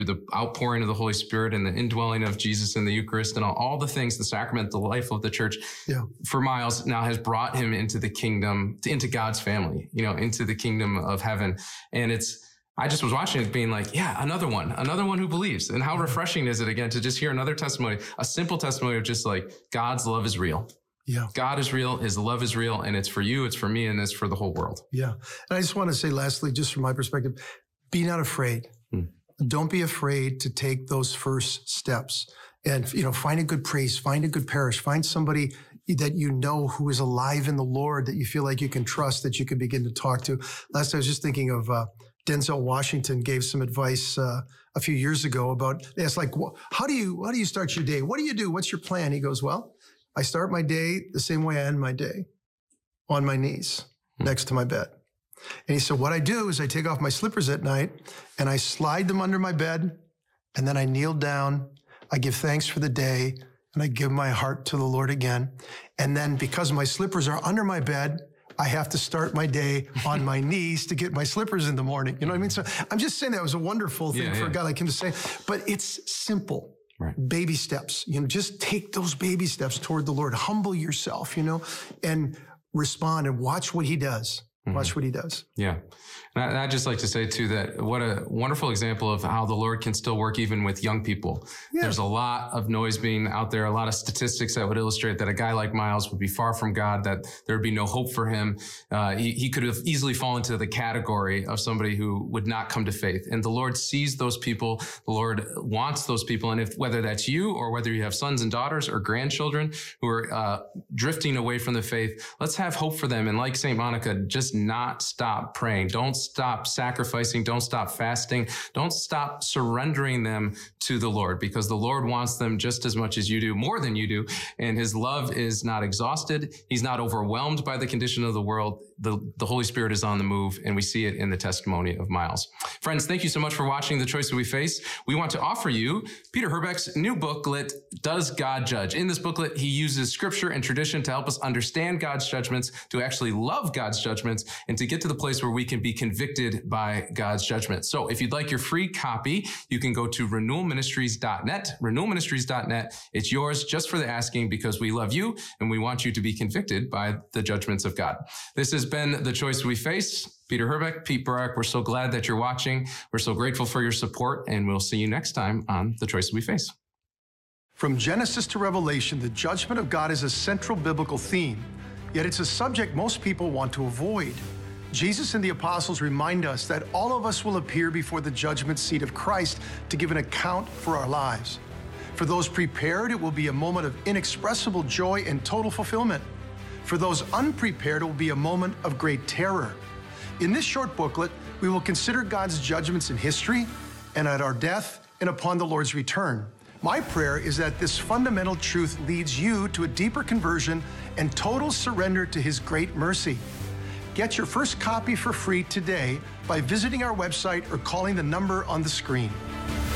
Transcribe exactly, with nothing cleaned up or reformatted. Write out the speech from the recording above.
through the outpouring of the Holy Spirit and the indwelling of Jesus in the Eucharist and all, all the things, the sacrament, the life of the church, yeah. for Miles now has brought him into the kingdom, into God's family, you know, into the kingdom of heaven. And it's, I just was watching it being like, yeah, another one, another one who believes. And how refreshing is it again to just hear another testimony, a simple testimony of just like, God's love is real. Yeah. God is real. His love is real. And it's for you. It's for me. And it's for the whole world. Yeah. And I just want to say lastly, just from my perspective, be not afraid. Hmm. Don't be afraid to take those first steps and, you know, find a good priest, find a good parish, find somebody that you know who is alive in the Lord, that you feel like you can trust, that you can begin to talk to. Last, I was just thinking of uh, Denzel Washington gave some advice uh, a few years ago about, it's like, how do you, how do you start your day? What do you do? What's your plan? He goes, well, I start my day the same way I end my day, on my knees next to my bed. And he said, what I do is I take off my slippers at night and I slide them under my bed, and then I kneel down, I give thanks for the day, and I give my heart to the Lord again. And then because my slippers are under my bed, I have to start my day on my knees to get my slippers in the morning. You know what I mean? So I'm just saying that was a wonderful thing yeah, for yeah. a guy like him to say, but it's simple. Right. Baby steps, you know, just take those baby steps toward the Lord, humble yourself, you know, and respond and watch what he does. Watch mm-hmm. what he does. Yeah. And I, I'd just like to say, too, that what a wonderful example of how the Lord can still work even with young people. Yeah. There's a lot of noise being out there, a lot of statistics that would illustrate that a guy like Miles would be far from God, that there would be no hope for him. Uh, he, he could have easily fallen into the category of somebody who would not come to faith. And the Lord sees those people. The Lord wants those people. And if whether that's you or whether you have sons and daughters or grandchildren who are uh, drifting away from the faith, let's have hope for them. And like Saint Monica, just not stop praying. Don't stop sacrificing. Don't stop fasting. Don't stop surrendering them to the Lord, because the Lord wants them just as much as you do, more than you do. And his love is not exhausted. He's not overwhelmed by the condition of the world. The, the Holy Spirit is on the move, and we see it in the testimony of Miles. Friends, thank you so much for watching The Choices We Face. We want to offer you Peter Herbeck's new booklet, Does God Judge? In this booklet, he uses scripture and tradition to help us understand God's judgments, to actually love God's judgments, and to get to the place where we can be convicted by God's judgment. So if you'd like your free copy, you can go to renewal ministries dot net, renewal ministries dot net. It's yours just for the asking, because we love you and we want you to be convicted by the judgments of God. This has been The Choice We Face. Peter Herbeck, Pete Barak, we're so glad that you're watching. We're so grateful for your support, and we'll see you next time on The Choices We Face. From Genesis to Revelation, the judgment of God is a central biblical theme, yet it's a subject most people want to avoid. Jesus and the apostles remind us that all of us will appear before the judgment seat of Christ to give an account for our lives. For those prepared, it will be a moment of inexpressible joy and total fulfillment. For those unprepared, it will be a moment of great terror. In this short booklet, we will consider God's judgments in history and at our death and upon the Lord's return. My prayer is that this fundamental truth leads you to a deeper conversion and total surrender to His great mercy. Get your first copy for free today by visiting our website or calling the number on the screen.